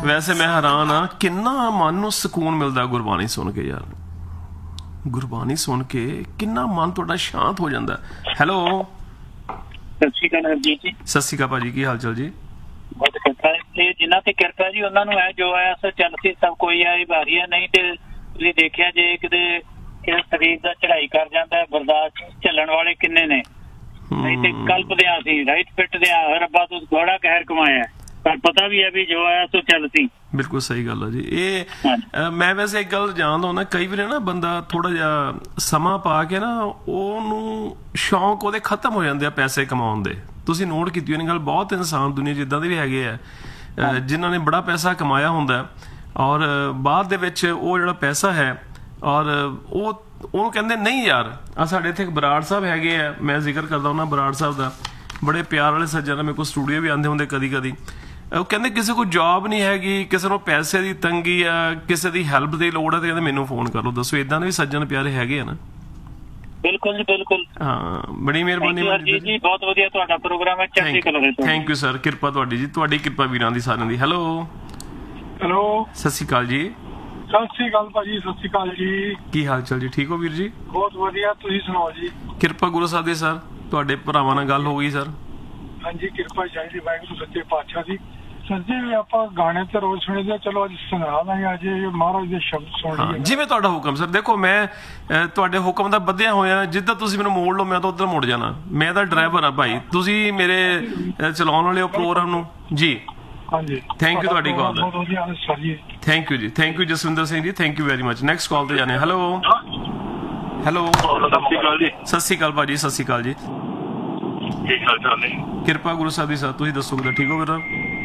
ਵੈਸੇ ਮੈਂ ਹੈਰਾਨ ਆ ਕਿੰਨਾ ਮਨ ਨੂੰ ਸਕੂਨ ਮਿਲਦਾ ਗੁਰਬਾਣੀ ਸੁਣ ਕੇ ਯਾਰ। ਗੁਰਬਾਣੀ ਸੁਣ ਕੇ ਕਿੰਨਾ ਮਨ ਤੁਹਾਡਾ ਸ਼ਾਂਤ ਹੋ ਜਾਂਦਾ। ਹੈਲੋ, ਸਤਿ ਸ਼੍ਰੀ ਅਕਾਲ ਹਰਜੀਤ ਜੀ। ਸਤਿ ਸ਼੍ਰੀ ਅਕਾਲ ਭਾਜੀ, ਕੀ ਹਾਲ ਚਾਲ ਜੀ? ਬਹੁਤ ਕਿਰਪਾ ਤੇ ਜਿਨ੍ਹਾਂ ਤੇ ਕਿਰਪਾ ਜੀ ਉਹਨਾਂ ਨੂੰ ਹੈ ਜੋ ਆਇਆ ਸੋ ਚੱਲ ਸੀ ਸਭ ਕੋਈ ਆਈ ਭਾਰੀ ਹੈ। ਨਹੀਂ ਤੇ ਤੁਸੀਂ ਦੇਖਿਆ ਜੇ ਕਿਤੇ ਸਰੀਰ ਦਾ ਚੜਾਈ ਕਰ ਜਾਂਦਾ ਬਰਦਾਸ਼ਤ ਝੱਲਣ ਵਾਲੇ ਕਿੰਨੇ ਨੇ। ਨਹੀਂ ਤੇ ਕਲਪਦੇ ਆ ਸੀ ਰਾਈਟ ਫਿੱਟਦੇ ਆ ਰੱਬਾ ਤੂੰ ਥੋੜਾ ਕਹਿਰ ਕਮਾਇਆ ਪਰ ਪਤਾ ਵੀ ਹੈ ਵੀ ਜੋ ਆਇਆ ਸੋ ਚੱਲ ਸੀ। ਬਿਲਕੁਲ ਸਹੀ ਗੱਲ ਆ ਜੀ। ਇਹ ਮੈਂ ਵੈਸੇ ਇੱਕ ਗੱਲ ਜਾਣਦਾ ਹੁੰਦਾ, ਕਈ ਵਾਰ ਨਾ ਬੰਦਾ ਥੋੜਾ ਜਿਹਾ ਸਮਾਂ ਪਾ ਕੇ ਨਾ ਉਹਨੂੰ ਸ਼ੌਂਕ ਉਹਦੇ ਖਤਮ ਹੋ ਜਾਂਦੇ ਆ ਪੈਸੇ ਕਮਾਉਣ ਦੇ। ਤੁਸੀਂ ਨੋਟ ਕੀਤੀ ਹੋਣੀ ਗੱਲ, ਬਹੁਤ ਇਨਸਾਨ ਦੁਨੀਆ ਜਿੱਦਾਂ ਦੇ ਵੀ ਹੈਗੇ ਆ ਜਿਨ੍ਹਾਂ ਨੇ ਬੜਾ ਪੈਸਾ ਕਮਾਇਆ ਹੁੰਦਾ ਔਰ ਬਾਅਦ ਦੇ ਵਿੱਚ ਉਹ ਜਿਹੜਾ ਪੈਸਾ ਹੈ ਔਰ ਉਹਨੂੰ ਕਹਿੰਦੇ ਨਹੀਂ ਯਾਰ। ਸਾਡੇ ਇੱਥੇ ਇੱਕ ਬਰਾੜ ਸਾਹਿਬ ਹੈਗੇ ਆ, ਮੈਂ ਜ਼ਿਕਰ ਕਰਦਾ ਹੁੰਦਾ ਬਰਾੜ ਸਾਹਿਬ ਦਾ, ਬੜੇ ਪਿਆਰ ਵਾਲੇ ਸੱਜਣ, ਮੇਰੇ ਕੋਲ ਸਟੂਡੀਓ ਵੀ ਆਉਂਦੇ ਹੁੰਦੇ ਕਦੀ ਕਦੀ। ਉਹ ਕਹਿੰਦੇ ਕਿਸੇ ਕੋਲ ਜੌਬ ਨਹੀਂ ਹੈਗੀ, ਕਿਸੇ ਨੂੰ ਪੈਸੇ ਦੀ ਤੰਗੀ ਆ, ਕਿਸੇ ਦੀ ਹੈਲਪ ਦੀ ਲੋੜ ਹੈ ਤੇ ਕਹਿੰਦੇ ਮੈਨੂੰ ਫੋਨ ਕਰ ਲਓ। ਦੱਸੋ ਏਦਾਂ ਦੇ ਵੀ ਸੱਜਣ ਪਿਆਰੇ ਹੈਗੇ ਆ ਨਾ। ਬਿਲਕੁਲ ਜੀ ਬਿਲਕੁਲ। ਹਾਂ, ਬੜੀ ਮਿਹਰਬਾਨੀ ਜੀ, ਬਹੁਤ ਵਧੀਆ ਤੁਹਾਡਾ ਪ੍ਰੋਗਰਾਮ ਹੈ। ਚੜ੍ਹਦੀ ਕਲਾ ਦੇ। ਥੈਂਕ ਯੂ ਸਰ, ਕਿਰਪਾ ਤੁਹਾਡੀ ਜੀ, ਤੁਹਾਡੀ ਕਿਰਪਾ ਵੀਰਾਂ ਦੀ ਸਾਰਿਆਂ ਦੀ। ਹੈਲੋ ਹੈਲੋ, ਸਤਿ ਸ਼੍ਰੀ ਅਕਾਲ ਜੀ। ਸਤਿ ਸ਼੍ਰੀ ਅਕਾਲ ਭਾਜੀ, ਸਤਿ ਸ਼੍ਰੀ ਅਕਾਲ ਜੀ। ਕੀ ਹਾਲ ਚਾਲ ਜੀ? ਠੀਕ ਹੋ ਵੀਰ ਜੀ? ਬਹੁਤ ਵਧੀਆ, ਤੁਸੀਂ ਸੁਣਾਓ ਜੀ? ਕਿਰਪਾ ਗੁਰੂ ਸਾਹਿਬ ਦੀ ਸਰ, ਤੁਹਾਡੇ ਭਰਾਵਾਂ ਨਾਲ ਗੱਲ ਹੋ ਗਈ ਸਰ? ਹਾਂਜੀ, ਕਿਰਪਾ ਚਾਹੀਦੀ ਵਾਹਿਗੁਰੂ ਸੱਚੇ ਪਾਤਸ਼ਾਹ ਦੀ। ਸਰ ਜੀ ਆਪਾਂ ਗਾਣੇ ਤੇ ਰੋਜ਼ ਸੁਣੀਦੇ, ਚਲੋ ਅੱਜ ਸੁਣਾ ਦਾਂਗੇ, ਅੱਜ ਮਹਾਰਾਜ ਦੇ ਸ਼ਬਦ ਸੁਣ ਲਈਏ। ਜਿਵੇਂ ਤੁਹਾਡਾ ਹੁਕਮ ਸਰ। ਦੇਖੋ ਮੈਂ ਤੁਹਾਡੇ ਹੁਕਮ ਦਾ ਬੱਧਿਆ ਹੋਇਆ, ਜਿੱਦਾਂ ਤੁਸੀਂ ਮੈਨੂੰ ਮੋੜ ਲਓ ਮੈਂ ਤਾਂ ਉੱਧਰ ਮੁੜ ਜਾਣਾ। ਮੈਂ ਤਾਂ ਡਰਾਈਵਰ ਆ ਭਾਈ, ਤੁਸੀਂ ਮੇਰੇ ਚਲਾਉਣ ਵਾਲੇ ਹੋ ਪ੍ਰੋਗਰਾਮ ਨੂੰ ਜੀ। ਹਾਂਜੀ, ਥੈਂਕ ਯੂ ਤੁਹਾਡੀ ਕਾਲ ਦਾ। ਥੈਂਕ ਯੂ ਜੀ, thank you Jaswinder Singh ji, thank you very much. Next call ਤੇ ਜਾਣੇ। ਹੈਲੋ ਹੈਲੋ, ਸਤਿ ਸ਼੍ਰੀ ਅਕਾਲ ਜੀ। ਸਤਿ ਸ਼੍ਰੀ ਅਕਾਲ ਭਾਜੀ, ਸਤਿ ਸ਼੍ਰੀ ਅਕਾਲ ਜੀ। ਕੀ ਹਾਲ ਚਾਲ ਨੇ? ਕਿਰਪਾ ਗੁਰੂ ਸਾਹਿਬ ਦੀ ਸਰ, ਤੁਸੀਂ ਦੱਸੋ ਕਿਦਾਂ? ਠੀਕ ਹੋ ਵੀਰ?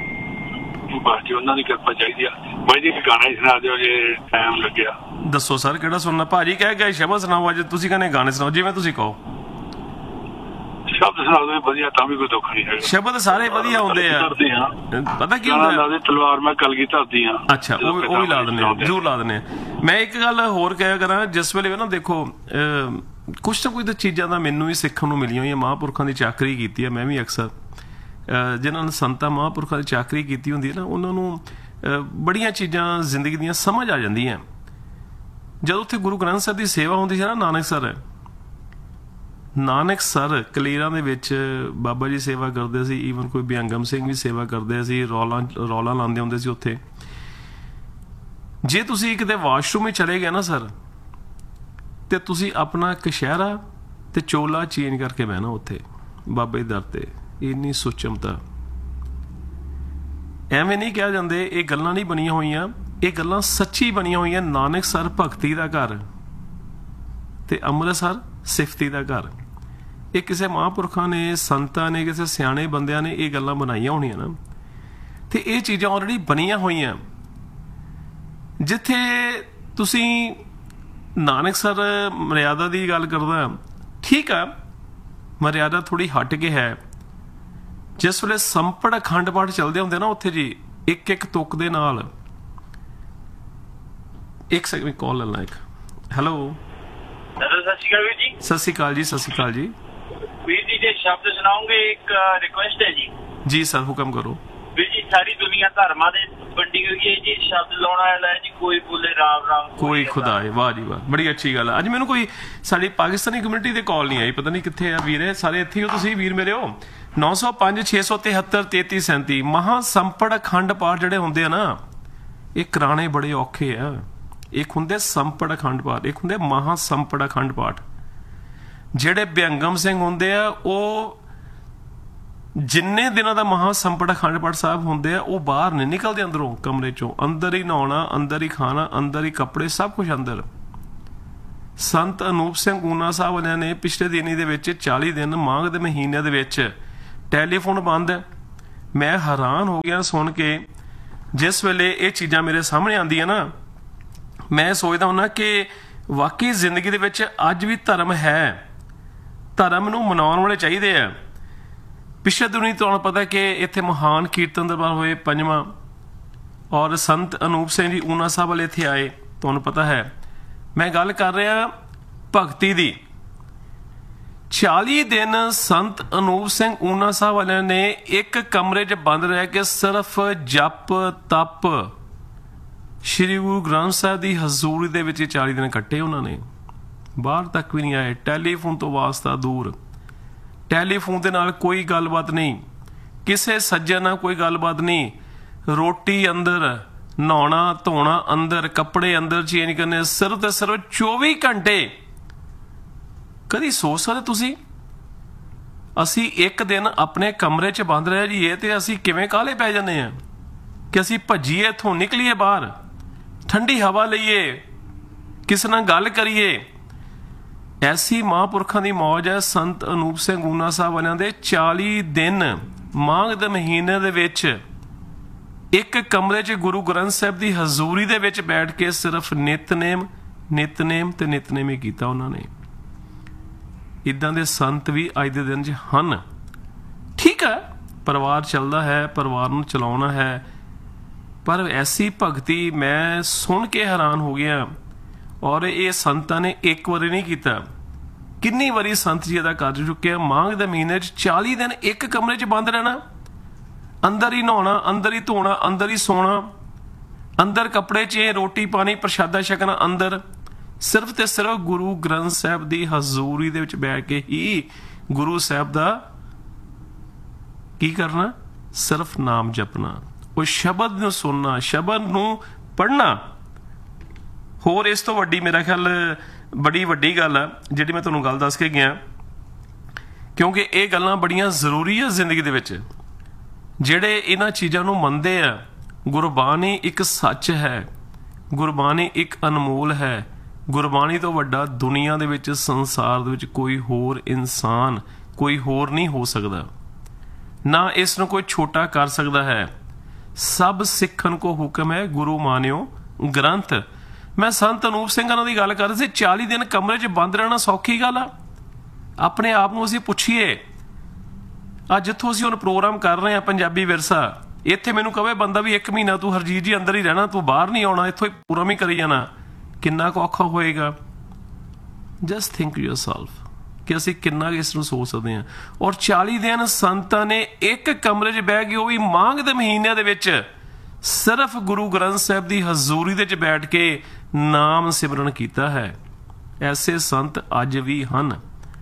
ਬਸ ਜੀ ਉਹਨਾਂ ਦੀ ਕਿਰਪਾ ਚਾਹੀਦੀ ਆ। ਬਾਈ ਜੀ ਗਾਣਾ ਹੀ ਸੁਣਾ ਦਿਓ ਜੇ ਟਾਈਮ ਲੱਗਿਆ। ਦੱਸੋ ਸਰ ਕਿਹੜਾ ਸੁਣਨਾ? ਭਾਜੀ ਕਹਿ ਗਏ ਸ਼ਬਦ ਸੁਣਾਓ, ਅੱਜ ਤੁਸੀਂ ਕਹਿੰਦੇ ਗਾਣੇ ਸੁਣਾਓ, ਜਿਵੇਂ ਤੁਸੀਂ ਕਹੋ। ਸ਼ਬਦ ਸੁਣਾ ਦਿਓ ਵਧੀਆ, ਤਾਂ ਵੀ ਕੋਈ ਦੁੱਖ ਨਹੀਂ ਹੈਗਾ। ਸ਼ਬਦ ਸਾਰੇ ਵਧੀਆ ਹੁੰਦੇ ਆ, ਪਤਾ ਕੀ ਹੁੰਦਾ? ਤਲਵਾਰ ਮੈਂ ਕਲਗੀ ਧਰਦੀ ਆ। ਅੱਛਾ, ਉਹ ਵੀ ਲਾ ਦਿੰਦੇ ਆ, ਜ਼ਰੂਰ ਲਾ ਦਿੰਦੇ ਆ। ਮੈਂ ਇੱਕ ਗੱਲ ਹੋਰ ਕਹਿਆ ਕਰਾਂ, ਜਿਸ ਵੇਲੇ ਨਾ ਦੇਖੋ ਕੁਛ ਨਾ ਕੁਝ ਤਾਂ ਚੀਜ਼ਾਂ ਦਾ ਮੈਨੂੰ ਵੀ ਸਿੱਖਣ ਨੂੰ ਮਿਲੀਆਂ ਹੋਈਆਂ। ਮਹਾਂਪੁਰਖਾਂ ਦੀ ਚਾਕਰੀ ਕੀਤੀ ਹੈ ਮੈਂ ਵੀ ਅਕਸਰ, ਜਿਨ੍ਹਾਂ ਨੇ ਸੰਤਾਂ ਮਹਾਂਪੁਰਖਾਂ ਦੀ ਚਾਕਰੀ ਕੀਤੀ ਹੁੰਦੀ ਹੈ ਨਾ, ਉਹਨਾਂ ਨੂੰ ਬੜੀਆਂ ਚੀਜ਼ਾਂ ਜ਼ਿੰਦਗੀ ਦੀਆਂ ਸਮਝ ਆ ਜਾਂਦੀਆਂ। ਜਦੋਂ ਉੱਥੇ ਗੁਰੂ ਗ੍ਰੰਥ ਸਾਹਿਬ ਦੀ ਸੇਵਾ ਹੁੰਦੀ ਸੀ ਨਾ, ਨਾਨਕ ਸਰ ਕਲੇਰਾਂ ਦੇ ਵਿੱਚ ਬਾਬਾ ਜੀ ਸੇਵਾ ਕਰਦੇ ਸੀ, ਈਵਨ ਕੋਈ ਬਿਅੰਗਮ ਸਿੰਘ ਵੀ ਸੇਵਾ ਕਰਦੇ ਸੀ, ਰੌਲਾ ਲਾਉਂਦੇ ਹੁੰਦੇ ਸੀ ਉੱਥੇ। ਜੇ ਤੁਸੀਂ ਕਿਤੇ ਵਾਸ਼ਰੂਮ ਵਿੱਚ ਚਲੇ ਗਏ ਨਾ ਸਰ, ਤੇ ਤੁਸੀਂ ਆਪਣਾ ਕਸ਼ਹਿਰਾ ਤੇ ਚੋਲਾ ਚੇਂਜ ਕਰਕੇ ਬਹਿਣਾ ਉੱਥੇ ਬਾਬੇ ਦੇ ਦਰ ਤੇ। ਇੰਨੀ ਸੁਚਮਤਾ, ਐਵੇਂ ਨਹੀਂ ਕਿਹਾ ਜਾਂਦੇ, ਇਹ ਗੱਲਾਂ ਨਹੀਂ ਬਣੀਆਂ ਹੋਈਆਂ, ਇਹ ਗੱਲਾਂ ਸੱਚੀ ਬਣੀਆਂ ਹੋਈਆਂ। ਨਾਨਕਸਰ ਭਗਤੀ ਦਾ ਘਰ ਤੇ ਅੰਮ੍ਰਿਤਸਰ ਸਿਫਤੀ ਦਾ ਘਰ। ਇਹ ਕਿਸੇ ਮਹਾਂਪੁਰਖਾਂ ਨੇ, ਸੰਤਾਂ ਨੇ, ਕਿਸੇ ਸਿਆਣੇ ਬੰਦਿਆਂ ਨੇ ਇਹ ਗੱਲਾਂ ਬਣਾਈਆਂ ਹੋਣੀਆਂ ਨਾ, ਤੇ ਇਹ ਚੀਜ਼ਾਂ ਆਲਰੇਡੀ ਬਣੀਆਂ ਹੋਈਆਂ। ਜਿੱਥੇ ਤੁਸੀਂ ਨਾਨਕਸਰ ਮਰਿਆਦਾ ਦੀ ਗੱਲ ਕਰਦਾ, ਠੀਕ ਆ, ਮਰਿਆਦਾ ਥੋੜੀ ਹਟ ਕੇ ਹੈ। ਜਿਸ ਵੇਲੇ ਸੰਪੜ ਅਖੰਡ ਪਾਠ ਚੱਲਦੇ ਹੁੰਦੇ ਨਾ ਉੱਥੇ ਜੀ, ਇੱਕ ਇੱਕ ਤੁਕ ਦੇ ਨਾਲ। ਇੱਕ ਸੈਕਿੰਡ ਕਾਲ ਲੈ ਲਾਂ ਇੱਕ। ਹੈਲੋ ਸਤਿ ਸ਼੍ਰੀ ਅਕਾਲ ਵੀਰ ਜੀ। ਸਤਿ ਸ਼੍ਰੀ ਅਕਾਲ ਜੀ, ਸਤਿ ਸ਼੍ਰੀ ਅਕਾਲ ਜੀ। ਵੀਰ ਜੀ ਜੇ ਸ਼ਬਦ ਸੁਣਾਉਂਗੇ, ਇੱਕ ਰਿਕੁਐਸਟ ਹੈ ਜੀ। ਜੀ ਸਰ, ਹੁਕਮ ਕਰੋ। ਵੀਰ ਜੀ ਸਾਰੀ ਦੁਨੀਆ ਧਰਮਾਂ ਦੇ ਵੰਡੀ ਹੋਈ ਹੈ ਜੀ, ਸ਼ਬਦ ਲਾਉਣ ਵਾਲਾ ਜੀ ਕੋਈ ਬੋਲੇ ਰਾਮ ਰਾਮ ਕੋਈ ਖੁਦਾ ਹੈ। ਵਾਹ ਜੀ ਵਾਹ, ਬੜੀ ਅੱਛੀ ਗੱਲ ਹੈ। ਅੱਜ ਮੈਨੂੰ ਕੋਈ ਸਾਡੀ ਪਾਕਿਸਤਾਨੀ ਕਮਿਊਨਿਟੀ ਦੇ ਕਾਲ ਨਹੀਂ ਆਈ, ਪਤਾ ਨਹੀਂ ਕਿੱਥੇ ਆ ਵੀਰੇ। ਸਾਰੇ ਇੱਥੇ ਹੀ ਹੋ ਤੁਸੀਂ ਵੀਰ ਮੇਰੇ ਹੋ। 905 673 3337। ਮਹਾ ਸੰਪੜ ਅਖੰਡ ਪਾਠ ਜਿਹੜੇ ਹੁੰਦੇ ਆ ਨਾ, ਇਹ ਕਰਾਣੇ ਬੜੇ ਔਖੇ ਆ। ਇੱਕ ਹੁੰਦੇ ਸੰਪੜ ਅਖੰਡ ਪਾਠ, ਇੱਕ ਹੁੰਦੇ ਮਹਾ ਸੰਪੜ ਅਖੰਡ ਪਾਠ। ਜਿਹੜੇ ਬਿਅੰਗਮ ਸਿੰਘ ਹੁੰਦੇ ਆ, ਉਹ ਜਿੰਨੇ ਦਿਨਾਂ ਦਾ ਮਹਾ ਸੰਪੜ ਅਖੰਡ ਪਾਠ ਸਾਹਿਬ ਹੁੰਦੇ ਆ, ਉਹ ਬਾਹਰ ਨਹੀਂ ਨਿਕਲਦੇ ਅੰਦਰੋਂ, ਕਮਰੇ ਚੋਂ। ਅੰਦਰ ਹੀ ਨਹਾਉਣਾ, ਅੰਦਰ ਹੀ ਖਾਣਾ, ਅੰਦਰ ਹੀ ਕੱਪੜੇ, ਸਭ ਕੁਝ ਅੰਦਰ। ਸੰਤ ਅਨੂਪ ਸਿੰਘ ਊਨਾ ਸਾਹਿਬ ਵਾਲਿਆਂ ਨੇ ਪਿਛਲੇ ਦਿਨੀ ਦੇ ਵਿੱਚ 40 ਦਿਨ ਮਾਘ ਦੇ ਮਹੀਨੇ ਦੇ ਵਿੱਚ ਟੈਲੀਫੋਨ ਬੰਦ। ਮੈਂ ਹੈਰਾਨ ਹੋ ਗਿਆ ਸੁਣ ਕੇ। ਜਿਸ ਵੇਲੇ ਇਹ ਚੀਜ਼ਾਂ ਮੇਰੇ ਸਾਹਮਣੇ ਆਉਂਦੀਆਂ ਨਾ, ਮੈਂ ਸੋਚਦਾ ਹੁੰਦਾ ਕਿ ਵਾਕਈ ਜ਼ਿੰਦਗੀ ਦੇ ਵਿੱਚ ਅੱਜ ਵੀ ਧਰਮ ਹੈ, ਧਰਮ ਨੂੰ ਮਨਾਉਣ ਵਾਲੇ ਚਾਹੀਦੇ ਆ। ਪਿਛਲੇ ਦਿਨੀ ਤੁਹਾਨੂੰ ਪਤਾ ਕਿ ਇੱਥੇ ਮਹਾਨ ਕੀਰਤਨ ਦਰਬਾਰ ਹੋਏ 5ਵਾਂ, ਔਰ ਸੰਤ ਅਨੂਪ ਸਿੰਘ ਜੀ ਊਨਾ ਸਾਹਿਬ ਵਾਲੇ ਇੱਥੇ ਆਏ, ਤੁਹਾਨੂੰ ਪਤਾ ਹੈ। ਮੈਂ ਗੱਲ ਕਰ ਰਿਹਾ ਭਗਤੀ ਦੀ। 40 ਦਿਨ ਸੰਤ ਅਨੂਪ ਸਿੰਘ ਊਨਾ ਸਾਹਿਬ ਵਾਲਿਆਂ ਨੇ ਇੱਕ ਕਮਰੇ 'ਚ ਬੰਦ ਰਹਿ ਕੇ ਸਿਰਫ ਜਪ ਤਪ ਸ਼੍ਰੀ ਗੁਰੂ ਗ੍ਰੰਥ ਸਾਹਿਬ ਦੀ ਹਜ਼ੂਰੀ ਦੇ ਵਿੱਚ 40 ਦਿਨ ਕੱਟੇ ਉਹਨਾਂ ਨੇ। ਬਾਹਰ ਤੱਕ ਵੀ ਨਹੀਂ ਆਏ। ਟੈਲੀਫੋਨ ਤੋਂ ਵਾਸਤਾ ਦੂਰ, ਟੈਲੀਫੋਨ ਦੇ ਨਾਲ ਕੋਈ ਗੱਲਬਾਤ ਨਹੀਂ, ਕਿਸੇ ਸੱਜਣ ਨਾਲ ਕੋਈ ਗੱਲਬਾਤ ਨਹੀਂ, ਰੋਟੀ ਅੰਦਰ, ਨਹਾਉਣਾ ਧੋਣਾ ਅੰਦਰ, ਕੱਪੜੇ ਅੰਦਰ ਚੇਂਜ ਕਰਨੇ, ਸਿਰਫ ਤੇ ਸਿਰਫ 24 ਘੰਟੇ। ਕਦੀ ਸੋਚ ਸਕਦੇ ਤੁਸੀਂ ਅਸੀਂ ਇੱਕ ਦਿਨ ਆਪਣੇ ਕਮਰੇ 'ਚ ਬੰਦ ਰਹਿ ਜਾਈਏ ਤੇ ਅਸੀਂ ਕਿਵੇਂ ਕਾਹਲੇ ਪੈ ਜਾਂਦੇ ਆ ਕਿ ਅਸੀਂ ਭੱਜੀਏ, ਇੱਥੋਂ ਨਿਕਲੀਏ ਬਾਹਰ, ਠੰਡੀ ਹਵਾ ਲਈਏ, ਕਿਸੇ ਨਾਲ ਗੱਲ ਕਰੀਏ। ਐਸੀ ਮਹਾਂਪੁਰਖਾਂ ਦੀ ਮੌਜ ਹੈ। ਸੰਤ ਅਨੂਪ ਸਿੰਘ ਊਨਾ ਸਾਹਿਬ ਵਾਲਿਆਂ ਦੇ 40 ਦਿਨ ਮਾਘ ਦੇ ਮਹੀਨੇ ਦੇ ਵਿੱਚ ਇੱਕ ਕਮਰੇ 'ਚ ਗੁਰੂ ਗ੍ਰੰਥ ਸਾਹਿਬ ਦੀ ਹਜ਼ੂਰੀ ਦੇ ਵਿੱਚ ਬੈਠ ਕੇ ਸਿਰਫ ਨਿਤਨੇਮ ਤੇ ਨਿਤਨੇਮ ਹੀ ਕੀਤਾ ਉਹਨਾਂ ਨੇ। ਇੱਦਾਂ ਦੇ ਸੰਤ ਵੀ ਅੱਜ ਦੇ ਦਿਨ 'ਚ ਹਨ। ਠੀਕ ਹੈ, ਪਰਿਵਾਰ ਚੱਲਦਾ ਹੈ, ਪਰਿਵਾਰ ਨੂੰ ਚਲਾਉਣਾ ਹੈ, ਪਰ ਐਸੀ ਭਗਤੀ ਮੈਂ ਸੁਣ ਕੇ ਹੈਰਾਨ ਹੋ ਗਿਆ। ਔਰ ਇਹ ਸੰਤਾਂ ਨੇ ਇੱਕ ਵਾਰੀ ਨਹੀਂ ਕੀਤਾ, ਕਿੰਨੀ ਵਾਰੀ ਸੰਤ ਜੀ ਇਹਦਾ ਕਰ ਚੁੱਕੇ ਆ। ਮਾਘ ਦੇ ਮਹੀਨੇ 'ਚ 40 ਦਿਨ ਇੱਕ ਕਮਰੇ 'ਚ ਬੰਦ ਰਹਿਣਾ, ਅੰਦਰ ਹੀ ਨਹਾਉਣਾ, ਅੰਦਰ ਹੀ ਧੋਣਾ, ਅੰਦਰ ਹੀ ਸੋਣਾ, ਅੰਦਰ ਕੱਪੜੇ 'ਚ ਰੋਟੀ ਪਾਣੀ ਪ੍ਰਸ਼ਾਦਾ ਛਕਣਾ ਅੰਦਰ, ਸਿਰਫ ਤੇ ਸਿਰਫ ਗੁਰੂ ਗ੍ਰੰਥ ਸਾਹਿਬ ਦੀ ਹਜ਼ੂਰੀ ਦੇ ਵਿੱਚ ਬੈਠ ਕੇ ਹੀ ਗੁਰੂ ਸਾਹਿਬ ਦਾ ਕੀ ਕਰਨਾ, ਸਿਰਫ ਨਾਮ ਜਪਣਾ, ਉਹ ਸ਼ਬਦ ਨੂੰ ਸੁਣਨਾ, ਸ਼ਬਦ ਨੂੰ ਪੜ੍ਹਨਾ। ਹੋਰ ਇਸ ਤੋਂ ਵੱਡੀ ਮੇਰਾ ਖਿਆਲ ਬੜੀ ਵੱਡੀ ਗੱਲ ਆ ਜਿਹੜੀ ਮੈਂ ਤੁਹਾਨੂੰ ਗੱਲ ਦੱਸ ਕੇ ਗਿਆ, ਕਿਉਂਕਿ ਇਹ ਗੱਲਾਂ ਬੜੀਆਂ ਜ਼ਰੂਰੀ ਆ ਜ਼ਿੰਦਗੀ ਦੇ ਵਿੱਚ। ਜਿਹੜੇ ਇਹਨਾਂ ਚੀਜ਼ਾਂ ਨੂੰ ਮੰਨਦੇ ਆ, ਗੁਰਬਾਣੀ ਇੱਕ ਸੱਚ ਹੈ, ਗੁਰਬਾਣੀ ਇੱਕ ਅਨਮੋਲ ਹੈ। ਗੁਰਬਾਣੀ ਤੋਂ ਵੱਡਾ ਦੁਨੀਆ ਦੇ ਵਿੱਚ, ਸੰਸਾਰ ਦੇ ਵਿੱਚ ਕੋਈ ਹੋਰ ਇਨਸਾਨ, ਕੋਈ ਹੋਰ ਨਹੀਂ ਹੋ ਸਕਦਾ, ਨਾ ਇਸ ਨੂੰ ਕੋਈ ਛੋਟਾ ਕਰ ਸਕਦਾ ਹੈ। ਸਭ ਸਿੱਖਣ ਕੋ ਹੁਕਮ ਹੈ, ਗੁਰੂ ਮਾਨਿਓ ਗ੍ਰੰਥ। ਮੈਂ ਸੰਤ ਅਨੂਪ ਸਿੰਘਾਂ ਦੀ ਗੱਲ ਕਰ ਰਿਹਾ ਸੀ। 40 ਦਿਨ ਕਮਰੇ 'ਚ ਬੰਦ ਰਹਿਣਾ ਸੌਖੀ ਗੱਲ ਆ? ਆਪਣੇ ਆਪ ਨੂੰ ਅਸੀਂ ਪੁੱਛੀਏ। ਅੱਜ ਜਿੱਥੋਂ ਅਸੀਂ ਹੁਣ ਪ੍ਰੋਗਰਾਮ ਕਰ ਰਹੇ ਹਾਂ ਪੰਜਾਬੀ ਵਿਰਸਾ, ਇੱਥੇ ਮੈਨੂੰ ਕਹੇ ਬੰਦਾ ਵੀ 1 ਮਹੀਨਾ ਤੂੰ ਹਰਜੀਤ ਜੀ ਅੰਦਰ ਹੀ ਰਹਿਣਾ, ਤੂੰ ਬਾਹਰ ਨਹੀਂ ਆਉਣਾ, ਇੱਥੋਂ ਹੀ ਪ੍ਰੋਗਰਾਮ ਹੀ ਕਰੀ ਜਾਣਾ, ਕਿੰਨਾ ਕੁ ਔਖਾ ਹੋਏਗਾ। ਜਸਟ ਥਿੰਕ ਯੋਰਸੈਲਫ ਕਿ ਅਸੀਂ ਕਿੰਨਾ ਇਸ ਨੂੰ ਸੋਚ ਸਕਦੇ ਹਾਂ। ਔਰ 40 ਦਿਨ ਸੰਤਾਂ ਨੇ ਇੱਕ ਕਮਰੇ 'ਚ ਬਹਿ ਕੇ, ਉਹ ਵੀ ਮਾਘ ਦੇ ਮਹੀਨਿਆਂ ਦੇ ਵਿੱਚ, ਸਿਰਫ ਗੁਰੂ ਗ੍ਰੰਥ ਸਾਹਿਬ ਦੀ ਹਜ਼ੂਰੀ ਦੇ 'ਚ ਬੈਠ ਕੇ ਨਾਮ ਸਿਮਰਨ ਕੀਤਾ ਹੈ। ਐਸੇ ਸੰਤ ਅੱਜ ਵੀ ਹਨ।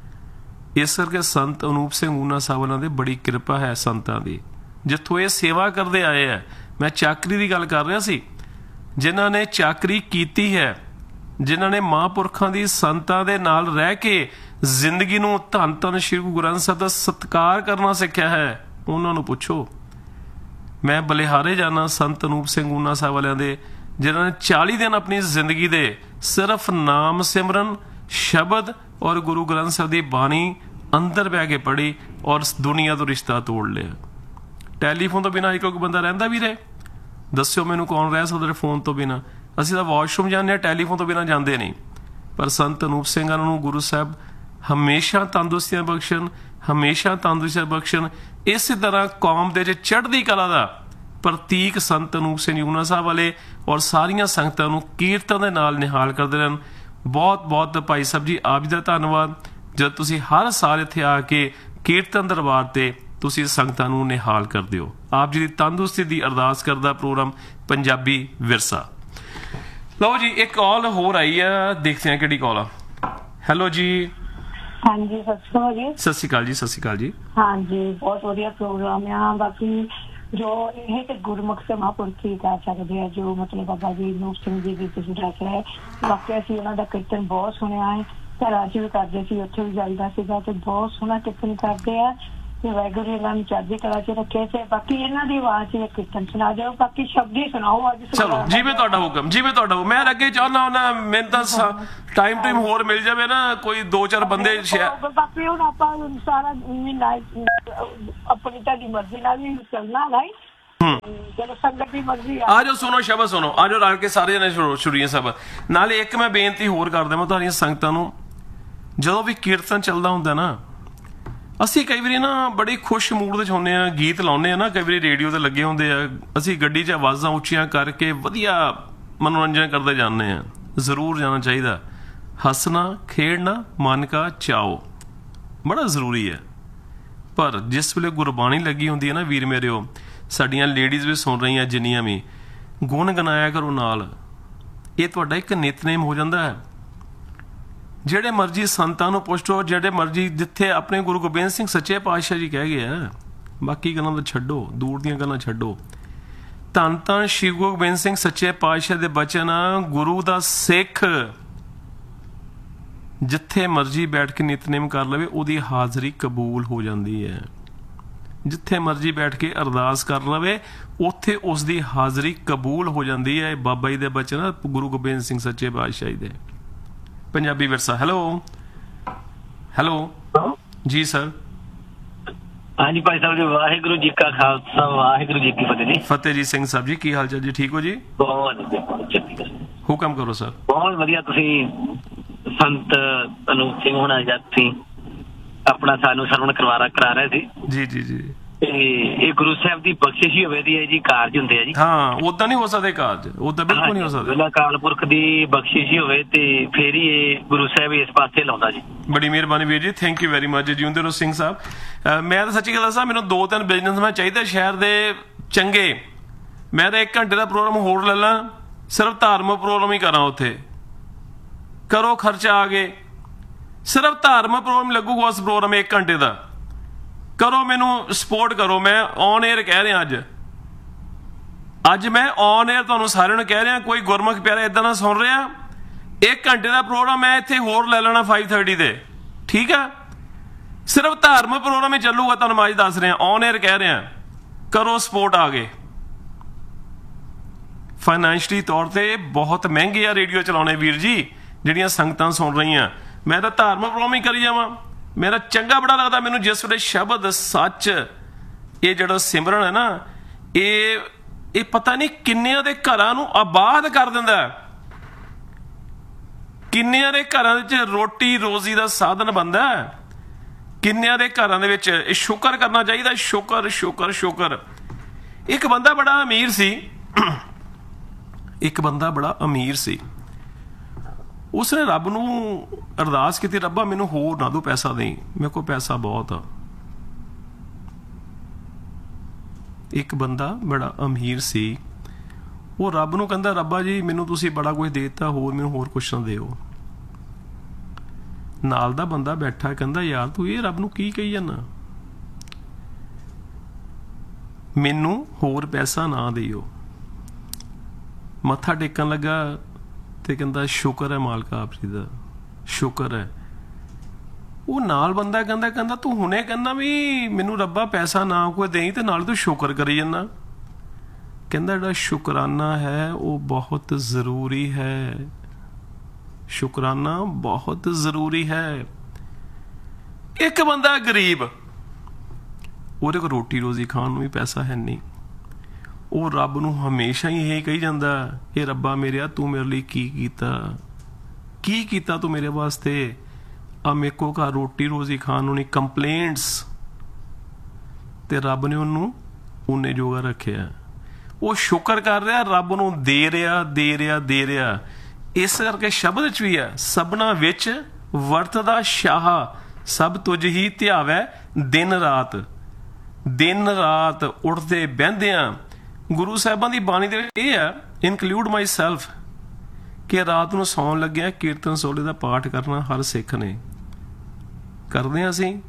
ਇਸ ਕਰਕੇ ਸੰਤ ਅਨੂਪ ਸਿੰਘ ਊਨਾ ਸਾਹਿਬ ਵਾਲਿਆਂ ਦੇ ਬੜੀ ਕਿਰਪਾ ਹੈ ਸੰਤਾਂ ਦੀ, ਜਿੱਥੋਂ ਇਹ ਸੇਵਾ ਕਰਦੇ ਆਏ ਹੈ। ਮੈਂ ਚਾਕਰੀ ਦੀ ਗੱਲ ਕਰ ਰਿਹਾ ਸੀ, ਜਿਨ੍ਹਾਂ ਨੇ ਚਾਕਰੀ ਕੀਤੀ ਹੈ, ਜਿਨ੍ਹਾਂ ਨੇ ਮਹਾਂਪੁਰਖਾਂ ਦੀ ਸੰਤਾਂ ਦੇ ਨਾਲ ਰਹਿ ਕੇ ਜ਼ਿੰਦਗੀ ਨੂੰ ਧੰਨ ਧੰਨ ਸ਼੍ਰੀ ਗੁਰੂ ਗ੍ਰੰਥ ਸਾਹਿਬ ਦਾ ਸਤਿਕਾਰ ਕਰਨਾ ਸਿੱਖਿਆ ਹੈ, ਉਹਨਾਂ ਨੂੰ ਪੁੱਛੋ। ਮੈਂ ਬਲਿਹਾਰੇ ਜਾਣਾ ਸੰਤ ਅਨੂਪ ਸਿੰਘ ਊਨਾ ਸਾਹਿਬ ਵਾਲਿਆਂ ਦੇ, ਜਿਨ੍ਹਾਂ ਨੇ 40 ਦਿਨ ਆਪਣੀ ਜ਼ਿੰਦਗੀ ਦੇ ਸਿਰਫ ਨਾਮ ਸਿਮਰਨ, ਸ਼ਬਦ ਔਰ ਗੁਰੂ ਗ੍ਰੰਥ ਸਾਹਿਬ ਦੀ ਬਾਣੀ ਅੰਦਰ ਬਹਿ ਕੇ ਪੜ੍ਹੀ ਔਰ ਦੁਨੀਆ ਤੋਂ ਰਿਸ਼ਤਾ ਤੋੜ ਲਿਆ। ਟੈਲੀਫੋਨ ਤੋਂ ਬਿਨਾਂ ਇੱਕ ਬੰਦਾ ਰਹਿੰਦਾ ਵੀ ਰਹੇ? ਦੱਸਿਓ ਮੈਨੂੰ, ਕੌਣ ਰਹਿ ਸਕਦਾ ਫੋਨ ਤੋਂ ਬਿਨਾਂ? ਅਸੀਂ ਤਾਂ ਵਾਸ਼ਰੂਮ ਜਾਂਦੇ ਹਾਂ, ਟੈਲੀਫੋਨ ਤੋਂ ਬਿਨਾਂ ਜਾਂਦੇ ਨਹੀਂ। ਪਰ ਸੰਤ ਅਨੂਪ ਸਿੰਘਾਂ ਨੂੰ ਗੁਰੂ ਸਾਹਿਬ ਹਮੇਸ਼ਾ ਤੰਦਰੁਸਤੀਆਂ ਬਖਸ਼ਣ, ਹਮੇਸ਼ਾ ਤੰਦਰੁਸਤੀਆਂ ਬਖਸ਼ਣ। ਇਸੇ ਤਰ੍ਹਾਂ ਕੌਮ ਦੇ 'ਚ ਚੜ੍ਹਦੀ ਕਲਾ ਦਾ ਪ੍ਰਤੀਕ ਸੰਤ ਅਨੂਪ ਸਿੰਘ ਊਨਾ ਸਾਹਿਬ ਵਾਲੇ ਔਰ ਸਾਰੀਆਂ ਸੰਗਤਾਂ ਨੂੰ ਕੀਰਤਨ ਦੇ ਨਾਲ ਨਿਹਾਲ ਕਰਦੇ ਰਹਿਣ। ਬਹੁਤ ਬਹੁਤ ਭਾਈ ਸਾਹਿਬ ਜੀ ਆਪ ਜੀ ਦਾ ਧੰਨਵਾਦ, ਜਦ ਤੁਸੀਂ ਹਰ ਸਾਲ ਇੱਥੇ ਆ ਕੇ ਕੀਰਤਨ ਦਰਬਾਰ ਤੇ ਤੁਸੀਂ ਸੰਗਤਾਂ ਨੂੰ ਨਿਹਾਲ ਕਰਦੇ ਹੋ। ਆਪ ਜੀ ਦੀ ਤੰਦਰੁਸਤੀ ਦੀ ਅਰਦਾਸ ਕਰਦਾ ਪ੍ਰੋਗਰਾਮ ਪੰਜਾਬੀ ਵਿਰਸਾ। ਲਓ ਜੀ, ਇੱਕ ਕਾਲ ਹੋਰ ਆਈ ਆ, ਦੇਖਦੇ ਹਾਂ ਕਿਹੜੀ ਕਾਲ ਆ। ਹੈਲੋ ਜੀ। ਹਾਂਜੀ, ਸਤਿ ਸ਼੍ਰੀ ਅਕਾਲ ਜੀ। ਸਤਿ ਸ਼੍ਰੀ ਅਕਾਲ ਜੀ। ਸਤਿ ਸ਼੍ਰੀ ਅਕਾਲ ਜੀ। ਹਾਂਜੀ, ਬਹੁਤ ਵਧੀਆ ਪ੍ਰੋਗਰਾਮ ਆ। ਬਾਕੀ ਜੋ ਇਹ ਤੇ ਗੁਰਮੁਖ ਸੇ ਮਹਾਂਪੁਰਖ ਹੀ ਕਰ ਸਕਦੇ ਆ, ਜੋ ਮਤਲਬ ਬਾਬਾ ਜੀ ਨੂਪ ਸਿੰਘ ਜੀ ਦੀ ਤੁਸੀਂ ਦੱਸ ਰਹੇ। ਬਾਕੀ ਅਸੀਂ ਉਹਨਾਂ ਦਾ ਕੀਰਤਨ ਬਹੁਤ ਸੁਣਿਆ ਹੈ, ਘਰਾਂ 'ਚ ਵੀ ਕਰਦੇ ਸੀ, ਉੱਥੇ ਵੀ ਜਾਈਦਾ ਸੀਗਾ ਤੇ ਬਹੁਤ ਸੋਹਣਾ ਕੀਰਤਨ ਕਰਦੇ ਆ ਤੇ ਵਾਹਿਗੁਰੂ ਇਹਨਾਂ ਨੂੰ ਚੜ੍ਹਦੀ ਕਲਾ 'ਚ ਰੱਖੇ। ਤੇ ਬਾਕੀ ਇਹਨਾਂ ਦੀ ਆਵਾਜ਼ 'ਚ ਕੀਰਤਨ ਸੁਣਾ ਦਿਓ, ਬਾਕੀ ਸ਼ਬਦ ਹੀ ਸੁਣਾਓ ਅੱਜ। ਚਲੋ, ਜਿਵੇਂ ਤੁਹਾਡਾ ਹੁਕਮ, ਜਿਵੇਂ ਤੁਹਾਡਾ ਹੁਕਮ। ਮੈਂ ਅੱਗੇ ਚਾਹੁੰਦਾ ਹੁੰਦਾ ਮੈਨੂੰ ਤਾਂ ਟਾਈਮ ਹੋਰ ਮਿਲ ਜਾਵੇ ਨਾ, ਕੋਈ 2-4 ਬੰਦੇ। ਬਾਕੀ ਹੁਣ ਆਪਾਂ ਸਾਰਾ ਆਪਣੀ ਤੁਹਾਡੀ ਮਰਜ਼ੀ ਨਾਲ ਵੀ ਚੱਲਣਾ ਨਹੀਂ, ਚਲੋ ਸੰਗਤ ਦੀ ਮਰਜ਼ੀ ਆ। ਆ ਜਾਓ, ਸੁਣੋ ਸ਼ਬਦ ਸੁਣੋ, ਆ ਜਾਓ ਰਲ ਕੇ ਸਾਰੇ ਜਣੇ ਛੁਰੀਏ ਸ਼ਬਦ। ਨਾਲੇ ਇੱਕ ਮੈਂ ਬੇਨਤੀ ਹੋਰ ਕਰ ਦੇਵਾਂ ਤੁਹਾਡੀਆਂ ਸੰਗਤਾਂ ਨੂੰ, ਜਦੋਂ ਵੀ ਕੀਰਤਨ ਚੱਲਦਾ ਹੁੰਦਾ ਨਾ, ਅਸੀਂ ਕਈ ਵਾਰੀ ਨਾ ਬੜੀ ਖੁਸ਼ ਮੂਡ ਦੇ 'ਚ ਹੁੰਦੇ ਆ, ਗੀਤ ਲਾਉਂਦੇ ਆ ਨਾ, ਕਈ ਵਾਰੀ ਰੇਡੀਓ ਤੇ ਲੱਗੇ ਹੁੰਦੇ ਆ, ਅਸੀਂ ਗੱਡੀ 'ਚ ਆਵਾਜ਼ਾਂ ਉੱਚੀਆਂ ਕਰਕੇ ਵਧੀਆ ਮਨੋਰੰਜਨ ਕਰਦੇ ਜਾਂਦੇ ਆ। ਜ਼ਰੂਰ ਜਾਣਾ ਚਾਹੀਦਾ। ਹੱਸਣਾ ਖੇਡਣਾ ਮਨ ਕਾ ਚਾਓ, ਬੜਾ ਜ਼ਰੂਰੀ ਹੈ। ਪਰ ਜਿਸ ਵੇਲੇ ਗੁਰਬਾਣੀ ਲੱਗੀ ਹੁੰਦੀ ਹੈ ਨਾ ਵੀਰ ਮੇਰਿਓ, ਸਾਡੀਆਂ ਲੇਡੀਜ਼ ਵੀ ਸੁਣ ਰਹੀਆਂ ਜਿੰਨੀਆਂ ਵੀ, ਗੁਣ ਗਾਇਆ ਕਰੋ ਨਾਲ। ਇਹ ਤੁਹਾਡਾ ਇੱਕ ਨਿਤਨੇਮ ਹੋ ਜਾਂਦਾ ਹੈ। ਜਿਹੜੇ ਮਰਜੀ ਸੰਤਾਂ ਨੂੰ ਪੁੱਛੋ, ਜਿਹੜੇ ਮਰਜੀ, ਜਿੱਥੇ ਆਪਣੇ ਗੁਰੂ ਗੋਬਿੰਦ ਸਿੰਘ ਸੱਚੇ ਪਾਤਸ਼ਾਹ ਜੀ ਕਹਿ ਗਏ ਆ, ਬਾਕੀ ਗੱਲਾਂ ਤਾਂ ਛੱਡੋ, ਦੂਰ ਦੀਆਂ ਗੱਲਾਂ ਛੱਡੋ। ਧੰਨ ਧੰਨ ਸ਼੍ਰੀ ਗੁਰੂ ਗੋਬਿੰਦ ਸਿੰਘ ਸੱਚੇ ਪਾਤਸ਼ਾਹ ਦੇ ਬਚਨ, ਗੁਰੂ ਦਾ ਸਿੱਖ ਜਿੱਥੇ ਮਰਜੀ ਬੈਠ ਕੇ ਨਿਤਨੇਮ ਕਰ ਲਵੇ, ਉਹਦੀ ਹਾਜ਼ਰੀ ਕਬੂਲ ਹੋ ਜਾਂਦੀ ਹੈ। ਜਿੱਥੇ ਮਰਜੀ ਬੈਠ ਕੇ ਅਰਦਾਸ ਕਰ ਲਵੇ, ਉੱਥੇ ਉਸ ਦੀ ਹਾਜ਼ਰੀ ਕਬੂਲ ਹੋ ਜਾਂਦੀ ਹੈ। ਬਾਬਾ ਜੀ ਦੇ ਬਚਨ, ਗੁਰੂ ਗੋਬਿੰਦ ਸਿੰਘ ਸੱਚੇ ਪਾਤਸ਼ਾਹ ਜੀ ਦੇ। ਪੰਜਾਬੀ ਵਿਰਸਾ। ਹੈਲੋ ਜੀ ਸਰ। ਹਾਂਜੀ ਭਾਈ ਸਾਹਿਬ ਜੀ, ਵਾਹਿਗੁਰੂ ਜੀ ਕਾ ਖਾਲਸਾ, ਵਾਹਿਗੁਰੂ ਜੀ ਕੀ ਫਤਿਹ ਜੀ। ਫਤਿਹ ਜੀ ਸਿੰਘ ਸਾਹਿਬ ਜੀ, ਕੀ ਹਾਲ ਚਾਲ ਜੀ? ਠੀਕ ਹੋ ਜੀ? ਬਹੁਤ ਹੁਕਮ ਕਰੋ ਸਰ। ਬਹੁਤ ਵਧੀਆ। ਤੁਸੀਂ ਸੰਤ ਅਨੂਪ ਸਿੰਘ ਹੋਣਾ ਜਾਂ ਤੁਸੀਂ ਆਪਣਾ ਸਾਨੂੰ ਸਰਵਣ ਕਰਾ ਰਹੇ ਸੀ ਜੀ ਜੀ ਜੀ। ਤੇ ਇਹ ਗੁਰੂ ਸਾਹਿਬ ਦੀ ਬਖਸ਼ਿਸ਼ ਹੀ ਹੋਵੇ ਦੀ ਹੈ ਜੀ, ਕਾਰਜ ਹੁੰਦੇ ਆ ਜੀ। ਹਾਂ, ਉਦਾਂ ਨਹੀਂ ਹੋ ਸਕਦੇ ਕਾਰਜ, ਉਦਾਂ ਬਿਲਕੁਲ ਨਹੀਂ ਹੋ ਸਕਦੇ। ਅਕਾਲ ਪੁਰਖ ਦੀ ਬਖਸ਼ਿਸ਼ ਹੀ ਹੋਵੇ ਤੇ ਫੇਰ ਹੀ ਇਹ ਗੁਰੂ ਸਾਹਿਬ ਇਸ ਪਾਸੇ ਲਾਉਂਦਾ ਜੀ। ਬੜੀ ਮਿਹਰਬਾਨੀ ਵੀਰ ਜੀ, ਥੈਂਕ ਯੂ ਵੈਰੀ ਮਚ। ਜਿਉਂਦੇ ਰਹੋ ਸਿੰਘ ਸਾਹਿਬ। ਮੈਂ ਤਾਂ ਸੱਚੀ ਗੱਲ ਦੱਸਾਂ, ਮੈਨੂੰ 2-3 ਬਿਜ਼ਨਸਮੈਨ ਚਾਹੀਦਾ ਸ਼ਹਿਰ ਦੇ ਚੰਗੇ। ਮੈਂ ਤਾਂ 1 ਘੰਟੇ ਦਾ ਪ੍ਰੋਗਰਾਮ ਹੋਰ ਲੈ ਲਾਂ, ਸਿਰਫ ਧਾਰਮਿਕ ਪ੍ਰੋਗਰਾਮ ਹੀ ਕਰਾਂ। ਉੱਥੇ ਕਰੋ ਖਰਚਾ ਆ ਗਏ, ਸਿਰਫ ਧਾਰਮਿਕ ਪ੍ਰੋਗਰਾਮ ਲੱਗੂਗਾ ਉਸ ਪ੍ਰੋਗਰਾਮ 1 ਘੰਟੇ ਦਾ। ਕਰੋ, ਮੈਨੂੰ ਸਪੋਰਟ ਕਰੋ। ਮੈਂ ਔਨ 에ਅਰ ਕਹਿ ਰਿਹਾ, ਅੱਜ ਮੈਂ ਔਨ 에ਅਰ ਤੁਹਾਨੂੰ ਸਾਰਿਆਂ ਨੂੰ ਕਹਿ ਰਿਹਾ, ਕੋਈ ਗੁਰਮੁਖ ਪਿਆਰਾ ਏਦਾਂ ਨਾ ਸੁਣ ਰਿਹਾ, 1 ਘੰਟੇ ਦਾ ਪ੍ਰੋਗਰਾਮ ਮੈਂ ਇੱਥੇ ਹੋਰ ਲੈ ਲੈਣਾ 5:30 ਤੇ, ਠੀਕ ਆ? ਸਿਰਫ ਧਾਰਮਿਕ ਪ੍ਰੋਗਰਾਮ ਹੀ ਚੱਲੂਗਾ, ਤੁਹਾਨੂੰ ਮੈਂ ਅੱਜ ਦੱਸ ਰਿਹਾ, ਔਨ 에ਅਰ ਕਹਿ ਰਿਹਾ। ਕਰੋ ਸਪੋਰਟ ਆ ਗਏ। ਫਾਈਨੈਂਸ਼ਲੀ ਤੌਰ ਤੇ ਬਹੁਤ ਮਹਿੰਗੇ ਆ ਰੇਡੀਓ ਚਲਾਉਣੇ ਵੀਰ ਜੀ, ਜਿਹੜੀਆਂ ਸੰਗਤਾਂ ਸੁਣ ਰਹੀਆਂ। ਮੈਂ ਤਾਂ ਧਾਰਮਿਕ ਪ੍ਰੋਗਰਾਮ ਹੀ ਕਰੀ ਜਾਵਾਂ। ਮੇਰਾ ਚੰਗਾ ਬੜਾ ਲੱਗਦਾ ਮੈਨੂੰ ਜਿਸ ਵੇਲੇ ਸ਼ਬਦ ਸੱਚ, ਇਹ ਜਿਹੜਾ ਸਿਮਰਨ ਹੈ ਨਾ, ਇਹ ਪਤਾ ਨਹੀਂ ਕਿੰਨਿਆਂ ਦੇ ਘਰਾਂ ਨੂੰ ਆਬਾਦ ਕਰ ਦਿੰਦਾ, ਕਿੰਨਿਆਂ ਦੇ ਘਰਾਂ ਵਿੱਚ ਰੋਟੀ ਰੋਜ਼ੀ ਦਾ ਸਾਧਨ ਬਣਦਾ, ਕਿੰਨਿਆਂ ਦੇ ਘਰਾਂ ਦੇ ਵਿੱਚ। ਇਹ ਸ਼ੁਕਰ ਕਰਨਾ ਚਾਹੀਦਾ, ਸ਼ੁਕਰ ਸ਼ੁਕਰ ਸ਼ੁਕਰ। ਇੱਕ ਬੰਦਾ ਬੜਾ ਅਮੀਰ ਸੀ, ਉਸਨੇ ਰੱਬ ਨੂੰ ਅਰਦਾਸ ਕੀਤੀ, ਰੱਬਾ ਮੈਨੂੰ ਹੋਰ ਨਾ ਦੋ ਪੈਸਾ ਦੇਈਂ, ਮੇਰੇ ਕੋਲ ਪੈਸਾ ਬਹੁਤ ਆ। ਇੱਕ ਬੰਦਾ ਬੜਾ ਅਮੀਰ ਸੀ, ਉਹ ਰੱਬ ਨੂੰ ਕਹਿੰਦਾ, ਰੱਬਾ ਜੀ ਮੈਨੂੰ ਤੁਸੀਂ ਬੜਾ ਕੁਝ ਦੇ ਦਿੱਤਾ, ਹੋਰ ਮੈਨੂੰ ਹੋਰ ਕੁਛ ਨਾ ਦਿਓ। ਨਾਲ ਦਾ ਬੰਦਾ ਬੈਠਾ ਕਹਿੰਦਾ, ਯਾਰ ਤੂੰ ਇਹ ਰੱਬ ਨੂੰ ਕੀ ਕਹੀ ਜਾਂਦਾ, ਮੈਨੂੰ ਹੋਰ ਪੈਸਾ ਨਾ ਦਿਓ। ਮੱਥਾ ਟੇਕਣ ਲੱਗਾ ਤੇ ਕਹਿੰਦਾ, ਸ਼ੁਕਰ ਹੈ ਮਾਲਕਾ ਆਪ ਜੀ ਦਾ, ਸ਼ੁਕਰ ਹੈ। ਉਹ ਨਾਲ ਬੰਦਾ ਕਹਿੰਦਾ ਤੂੰ ਹੁਣੇ ਕਹਿੰਦਾ ਵੀ ਮੈਨੂੰ ਰੱਬਾ ਪੈਸਾ ਨਾ ਕੋਈ ਦੇਈ, ਤੇ ਨਾਲ ਤੂੰ ਸ਼ੁਕਰ ਕਰੀ ਜਾਂਦਾ। ਕਹਿੰਦਾ ਜਿਹੜਾ ਸ਼ੁਕਰਾਨਾ ਹੈ ਉਹ ਬਹੁਤ ਜ਼ਰੂਰੀ ਹੈ, ਸ਼ੁਕਰਾਨਾ ਬਹੁਤ ਜ਼ਰੂਰੀ ਹੈ। ਇੱਕ ਬੰਦਾ ਗਰੀਬ, ਉਹਦੇ ਕੋਲ ਰੋਟੀ ਰੋਜ਼ੀ ਖਾਣ ਨੂੰ ਵੀ ਪੈਸਾ ਹੈ ਨਹੀਂ, ਉਹ ਰੱਬ ਨੂੰ ਹਮੇਸ਼ਾ ਹੀ ਇਹ ਕਹੀ ਜਾਂਦਾ, ਇਹ ਰੱਬਾ ਮੇਰਿਆ ਤੂੰ ਮੇਰੇ ਲਈ ਕੀ ਕੀਤਾ ਤੂੰ ਮੇਰੇ ਵਾਸਤੇ, ਆ ਮੇਰੇ ਕੋਲ ਘਰ ਰੋਟੀ ਰੋਜ਼ੀ ਖਾਣ ਨੂੰ ਨਹੀਂ, ਕੰਪਲੇਂਟਸ। ਤੇ ਰੱਬ ਨੇ ਉਹਨੂੰ ਉਹਨੇ ਜੋਗਾ ਰੱਖਿਆ, ਉਹ ਸ਼ੁਕਰ ਕਰ ਰਿਹਾ, ਰੱਬ ਨੂੰ ਦੇ ਰਿਹਾ। ਇਸ ਕਰਕੇ ਸ਼ਬਦ ਚ ਵੀ ਹੈ, ਸਭਨਾ ਵਿੱਚ ਵਰਤਦਾ ਸ਼ਾਹ, ਸਭ ਤੁਝ ਹੀ ਧਿਆਵੈ ਦਿਨ ਰਾਤ ਉੱਠਦੇ ਬਹਿੰਦਿਆਂ। ਗੁਰੂ ਸਾਹਿਬਾਂ ਦੀ ਬਾਣੀ ਦੇ ਵਿੱਚ ਇਹ ਹੈ, ਇਨਕਲੂਡ ਮਾਈ ਸੈਲਫ, ਕਿ ਰਾਤ ਨੂੰ ਸੌਣ ਲੱਗਿਆ ਕੀਰਤਨ ਸੋਲੇ ਦਾ ਪਾਠ ਕਰਨਾ ਹਰ ਸਿੱਖ ਨੇ। ਕਰਦੇ ਹਾਂ ਅਸੀਂ?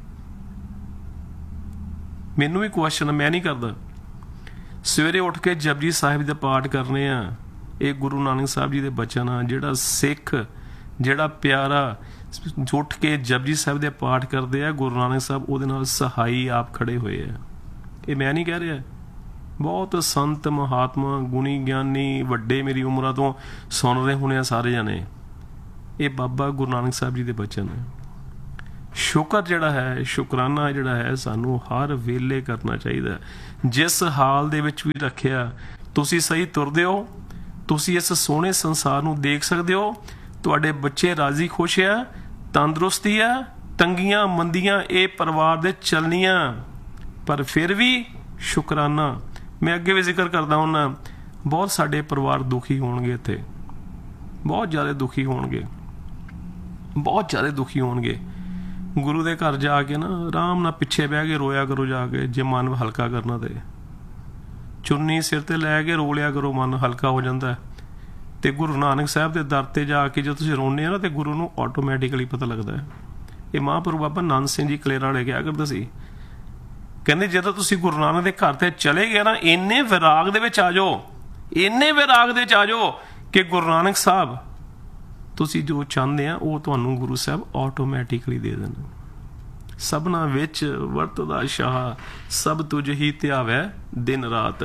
ਮੈਨੂੰ ਵੀ ਕੁਐਸਚਨ, ਮੈਂ ਨਹੀਂ ਕਰਦਾ। ਸਵੇਰੇ ਉੱਠ ਕੇ ਜਪਜੀ ਸਾਹਿਬ ਦਾ ਪਾਠ ਕਰਨੇ ਆ, ਇਹ ਗੁਰੂ ਨਾਨਕ ਸਾਹਿਬ ਜੀ ਦੇ ਬਚਨ ਆ। ਜਿਹੜਾ ਸਿੱਖ, ਜਿਹੜਾ ਪਿਆਰਾ ਉੱਠ ਕੇ ਜਪਜੀ ਸਾਹਿਬ ਦੇ ਪਾਠ ਕਰਦੇ ਆ, ਗੁਰੂ ਨਾਨਕ ਸਾਹਿਬ ਉਹਦੇ ਨਾਲ ਸਹਾਈ ਆਪ ਖੜੇ ਹੋਏ ਆ। ਇਹ ਮੈਂ ਨਹੀਂ ਕਹਿ ਰਿਹਾ, ਬਹੁਤ ਸੰਤ ਮਹਾਤਮਾ ਗੁਣੀ ਗਿਆਨੀ ਵੱਡੇ ਮੇਰੀ ਉਮਰਾਂ ਤੋਂ ਸੁਣ ਰਹੇ ਹੋਣੇ ਆ ਸਾਰੇ ਜਾਣੇ। ਇਹ ਬਾਬਾ ਗੁਰੂ ਨਾਨਕ ਸਾਹਿਬ ਜੀ ਦੇ ਬਚਨ ਹੈ। ਸ਼ੁਕਰ ਜਿਹੜਾ ਹੈ, ਸ਼ੁਕਰਾਨਾ ਜਿਹੜਾ ਹੈ, ਸਾਨੂੰ ਹਰ ਵੇਲੇ ਕਰਨਾ ਚਾਹੀਦਾ। ਜਿਸ ਹਾਲ ਦੇ ਵਿੱਚ ਵੀ ਰੱਖਿਆ, ਤੁਸੀਂ ਸਹੀ ਤੁਰਦੇ ਹੋ, ਤੁਸੀਂ ਇਸ ਸੋਹਣੇ ਸੰਸਾਰ ਨੂੰ ਦੇਖ ਸਕਦੇ ਹੋ, ਤੁਹਾਡੇ ਬੱਚੇ ਰਾਜ਼ੀ ਖੁਸ਼ ਆ, ਤੰਦਰੁਸਤੀ ਆ, ਤੰਗੀਆਂ ਮੰਦੀਆਂ ਇਹ ਪਰਿਵਾਰ ਦੇ ਚੱਲਣੀਆਂ, ਪਰ ਫਿਰ ਵੀ ਸ਼ੁਕਰਾਨਾ। ਮੈਂ ਅੱਗੇ ਵੀ ਜ਼ਿਕਰ ਕਰਦਾ ਹੁੰਦਾ, ਬਹੁਤ ਸਾਡੇ ਪਰਿਵਾਰ ਦੁਖੀ ਹੋਣਗੇ, ਇੱਥੇ ਬਹੁਤ ਜ਼ਿਆਦਾ ਦੁਖੀ ਹੋਣਗੇ। ਗੁਰੂ ਦੇ ਘਰ ਜਾ ਕੇ ਨਾ ਆਰਾਮ ਨਾਲ ਪਿੱਛੇ ਬਹਿ ਕੇ ਰੋਇਆ ਕਰੋ ਜਾ ਕੇ, ਜੇ ਮਨ ਹਲਕਾ ਕਰਨਾ ਤੇ ਚੁੰਨੀ ਸਿਰ ਤੇ ਲੈ ਕੇ ਰੋ ਲਿਆ ਕਰੋ, ਮਨ ਹਲਕਾ ਹੋ ਜਾਂਦਾ। ਤੇ ਗੁਰੂ ਨਾਨਕ ਸਾਹਿਬ ਦੇ ਦਰ ਤੇ ਜਾ ਕੇ ਜਦੋਂ ਤੁਸੀਂ ਰੋਂਦੇ ਆ ਨਾ ਤੇ ਗੁਰੂ ਨੂੰ ਆਟੋਮੈਟਿਕਲੀ ਪਤਾ ਲੱਗਦਾ ਹੈ। ਇਹ ਮਹਾਂਪੁਰੂ ਬਾਬਾ ਨੰਦ ਸਿੰਘ ਜੀ ਕਲੇਰਾਂ ਵਾਲੇ ਕਿਹਾ ਕਰਦੇ ਸੀ, ਕਹਿੰਦੇ ਜਦੋਂ ਤੁਸੀਂ ਗੁਰੂ ਨਾਨਕ ਦੇ ਘਰ ਤੇ ਚਲੇ ਗਏ ਨਾ, ਇੰਨੇ ਵਿਰਾਗ ਦੇ ਵਿੱਚ ਆ ਜਾਓ, ਇੰਨੇ ਵਿਰਾਗ ਦੇ ਵਿੱਚ ਆ ਜਾਓ ਕਿ ਗੁਰੂ ਨਾਨਕ ਸਾਹਿਬ ਤੁਸੀਂ ਜੋ ਚਾਹੁੰਦੇ ਆ ਉਹ ਤੁਹਾਨੂੰ ਗੁਰੂ ਸਾਹਿਬ ਆਟੋਮੈਟਿਕਲੀ ਦੇ ਦੇਣ। ਸਭਨਾ ਵਿੱਚ ਵਰਤਦਾ ਸ਼ਾਹ, ਸਭ ਤੁਝ ਹੀ ਧਿਆਵੈ ਦਿਨ ਰਾਤ।